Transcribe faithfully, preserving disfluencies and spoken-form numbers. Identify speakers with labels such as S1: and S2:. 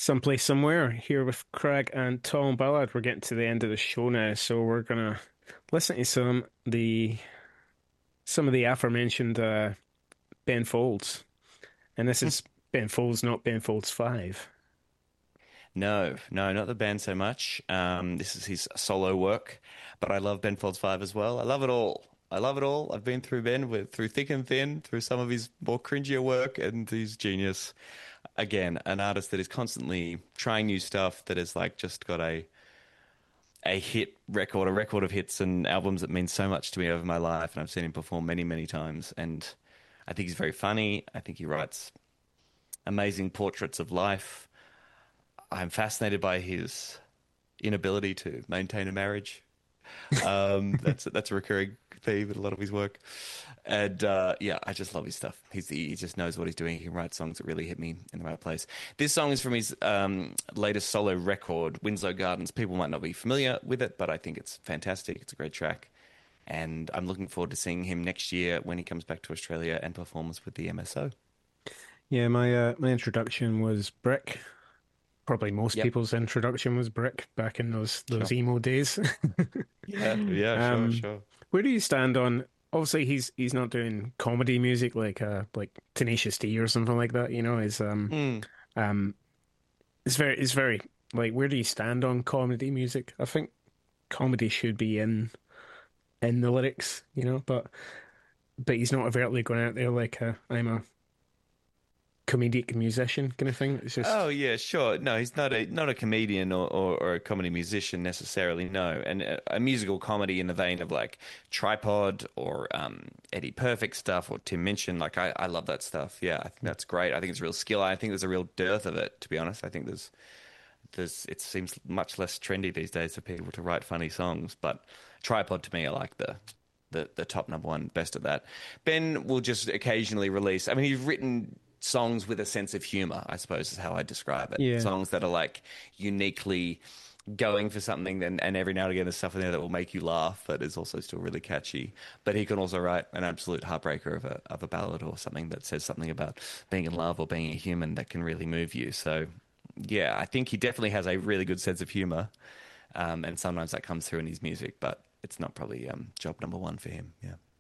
S1: Someplace Somewhere here with Craig and Tom Ballard. We're getting to the end of the show now, so we're gonna listen to some the some of the aforementioned uh, Ben Folds, and this is Ben Folds, not Ben Folds Five.
S2: No, no, not the band so much. Um, this is his solo work, but I love Ben Folds Five as well. I love it all. I love it all. I've been through Ben with through thick and thin, through some of his more cringier work, and he's genius. Again, an artist that is constantly trying new stuff that has like just got a a hit record, a record of hits and albums that mean so much to me over my life, and I've seen him perform many, many times. And I think he's very funny. I think he writes amazing portraits of life. I'm fascinated by his inability to maintain a marriage. Um, that's that's a recurring theme in a lot of his work. And uh, yeah, I just love his stuff. He's he just knows what he's doing. He can write songs that really hit me in the right place. This song is from his um, latest solo record, Winslow Gardens. People might not be familiar with it, but I think it's fantastic. It's a great track. And I'm looking forward to seeing him next year when he comes back to Australia and performs with the M S O.
S1: Yeah, my uh, my introduction was Brick. Probably most
S2: Yep,
S1: people's introduction was Brick back in those those
S2: sure.
S1: emo days.
S2: Yeah, yeah, sure,
S1: Um,
S2: sure.
S1: where do you stand on? Obviously, he's he's not doing comedy music like uh like Tenacious D or something like that. You know, is um
S2: Mm.
S1: um it's very it's very like where do you stand on comedy music? I think comedy should be in in the lyrics, you know, but but he's not overtly going out there like a, I'm a comedic musician kind of thing. It's
S2: Oh
S1: just
S2: yeah, sure. No, he's not a not a comedian or, or, or a comedy musician necessarily. No, and a, a musical comedy in the vein of like Tripod or um, Eddie Perfect stuff or Tim Minchin. Like I, I love that stuff. Yeah, I think that's great. I think it's a real skill. I think there's a real dearth of it, to be honest. I think there's there's it seems much less trendy these days for people to write funny songs. But Tripod to me, I like the the the top number one, best of that. Ben will just occasionally release. I mean, he's written songs with a sense of humor, I suppose is how I describe it.
S1: yeah.
S2: Songs that are like uniquely going for something, and, and every now and again there's stuff in there that will make you laugh, but is also still really catchy. But he can also write an absolute heartbreaker of a of a ballad or something that says something about being in love or being a human that can really move you. So yeah, I think he definitely has a really good sense of humor, um, and sometimes that comes through in his music, but it's not probably um, job number one for him. Yeah.